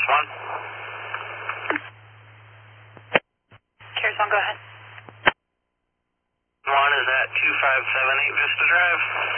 One. Carries One, go ahead. One is at 2578 Vista Drive.